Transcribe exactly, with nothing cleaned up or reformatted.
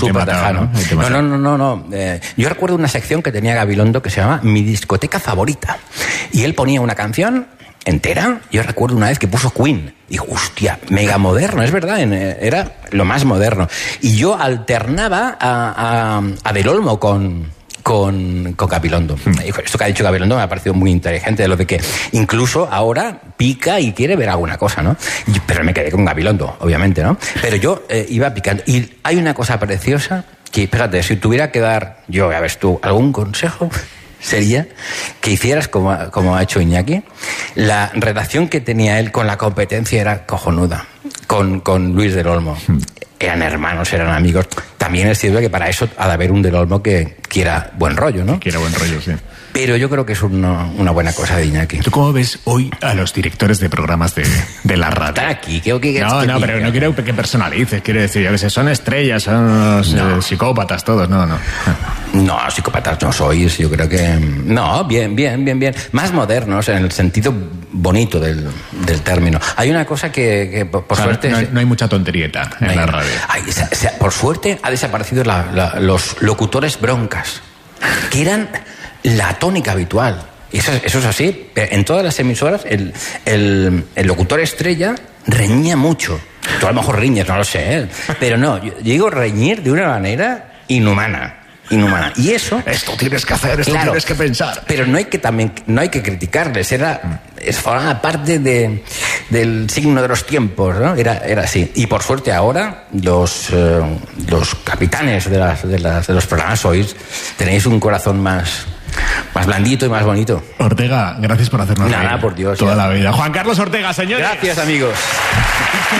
súper lejano. No, no, no, no. no. Eh, yo recuerdo una sección que tenía Gabilondo que se llama Mi discoteca favorita. Y él ponía una canción entera. Yo recuerdo una vez que puso Queen. Dijo, hostia, mega moderno, es verdad, era lo más moderno. Y yo alternaba a, a, a Del Olmo con... Con, con Gabilondo. Esto que ha dicho Gabilondo me ha parecido muy inteligente, de lo de que incluso ahora pica y quiere ver alguna cosa, ¿no? Pero me quedé con Gabilondo, obviamente, ¿no? Pero yo eh, iba picando. Y hay una cosa preciosa que, espérate, si tuviera que dar yo, a ver tú, algún consejo, sería que hicieras como, como ha hecho Iñaki. La relación que tenía él con la competencia era cojonuda, con, con Luis del Olmo. Eran hermanos, eran amigos. También es cierto que para eso ha de haber un Del Olmo que quiera buen rollo, ¿no? Que quiera buen rollo, sí. Pero yo creo que es una, una buena cosa de Iñaki. ¿Tú cómo ves hoy a los directores de programas de, de la radio? Están aquí, creo que... No, que no, pero no quiero que personalices, quiero decir, yo que sé, son estrellas, son no. eh, psicópatas todos, no, no. No, psicópatas no sois, yo creo que... No, bien, bien, bien, bien. Más modernos, en el sentido bonito del, del término. Hay una cosa que, que por, por o sea, suerte... No, no hay mucha tonterieta en hay, la radio. Hay, o sea, o sea, por suerte ha desaparecido la, la, los locutores broncas, que eran la tónica habitual. Eso, eso es así. En todas las emisoras el, el, el locutor estrella reñía mucho. Tú a lo mejor riñes, no lo sé, ¿eh? Pero no, yo digo reñir de una manera inhumana. Inhumana. Y eso... Esto tienes que hacer, esto claro, tienes que pensar. Pero no hay que también no hay que criticarles. Era, es formaba parte de, del signo de los tiempos, ¿no? Era, era así. Y por suerte ahora los, eh, los capitanes de, las, de, las, de los programas sois, tenéis un corazón más... más blandito y más bonito. Ortega, gracias por hacernos nada, por Dios. Toda ya. la vida. Juan Carlos Ortega, señores. Gracias, amigos.